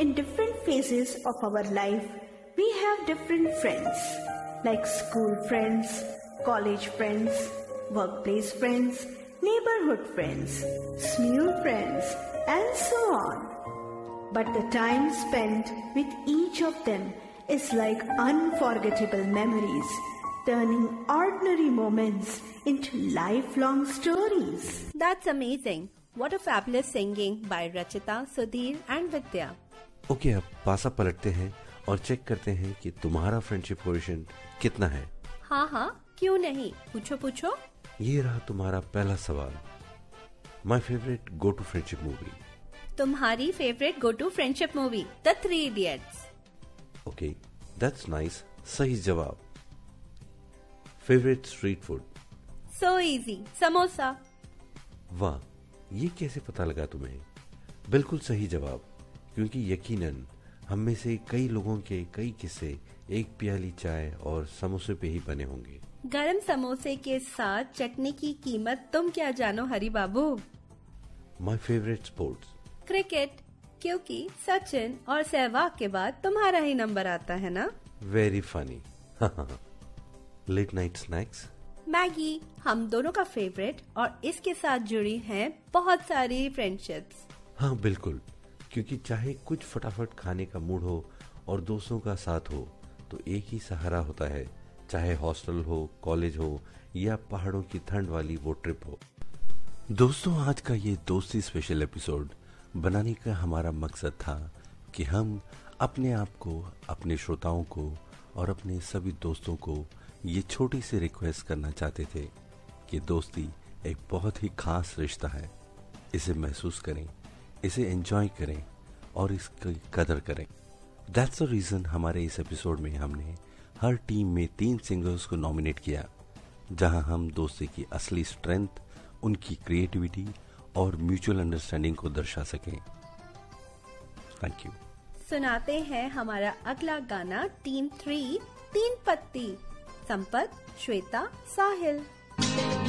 in different phases of our life, we have different friends, like school friends, college friends, workplace friends, neighborhood friends, smule friends, and so on. But the time spent with each of them is like unforgettable memories, turning ordinary moments into lifelong stories. That's amazing. What a fabulous singing by Rachita, Sudhir and Vidya. Okay, अब पासा पलटते हैं और check करते हैं कि तुम्हारा friendship coefficient कितना है। हाँ, क्यों नहीं, पूछो। ये रहा तुम्हारा पहला सवाल। My favourite go to friendship movie. तुम्हारी favourite go to friendship movie the 3 Idiots। Okay, that's nice, सही जवाब। Favourite street food. So easy, samosa. वाह, ये कैसे पता लगा तुम्हें? बिल्कुल सही जवाब, क्योंकि यकीनन हम में से कई लोगों के कई किस्से एक प्याली चाय और समोसे पे ही बने होंगे। गरम समोसे के साथ चटनी की कीमत तुम क्या जानो हरी बाबू। My favourite sports. क्रिकेट, क्योंकि सचिन और सहवाग के बाद तुम्हारा ही नंबर आता है ना। Very funny. Late night snacks. Maggi, हम दोनों का फेवरेट, और इसके साथ जुड़ी हैं बहुत सारी फ्रेंडशिप्स। हाँ बिल्कुल, क्योंकि चाहे कुछ फटाफट खाने का मूड हो और दोस्तों का साथ हो तो एक ही सहारा होता है, चाहे हॉस्टल हो, कॉलेज हो या पहाड़ों की ठंड वाली वो ट्रिप हो। दोस्तों, आज का ये दोस्ती स्पेशल एपिसोड बनाने का हमारा मकसद था कि हम अपने आप को, अपने श्रोताओं को और अपने सभी दोस्तों को ये छोटी सी रिक्वेस्ट करना चाहते थे कि दोस्ती एक बहुत ही खास रिश्ता है। इसे महसूस करें, इसे एंजॉय करें और इसकी कदर करें। दैट्स द रीजन हमारे इस एपिसोड में हमने हर टीम में 3 सिंगर्स को नॉमिनेट किया, जहां हम दोस्ती की असली स्ट्रेंथ, उनकी क्रिएटिविटी और म्यूचुअल अंडरस्टैंडिंग को दर्शा सकें। Thank you. सुनाते हैं हमारा अगला गाना टीम 3 तीन पत्ती। संपत, श्वेता, साहिल।